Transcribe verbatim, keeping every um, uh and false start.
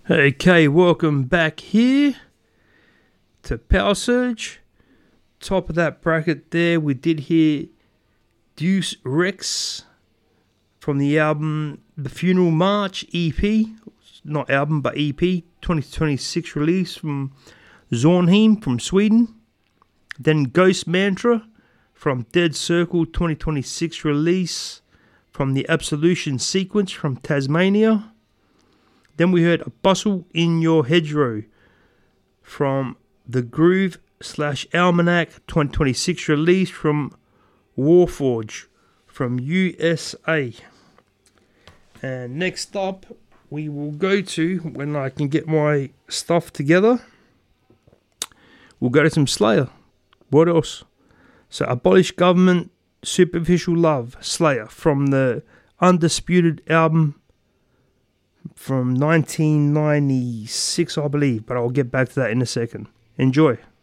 Okay, welcome back here to Power Surge. Top of that bracket there, we did hear Deus Rex from the album The Funeral March E P. Not album, but E P. twenty twenty-six release from Zornheim from Sweden. Then Ghost Mantra from Dead Circle twenty twenty-six release from the Absolution Sequence from Tasmania. Then we heard A Bustle in Your Hedgerow from the Groove slash Almanac twenty twenty-six release from Warforge from U S A. And next up, we will go to, when I can get my stuff together, we'll go to some Slayer. What else? So, Abolish Government, Superficial Love, Slayer, from the Undisputed album from nineteen ninety-six, I believe, but I'll get back to that in a second. Enjoy.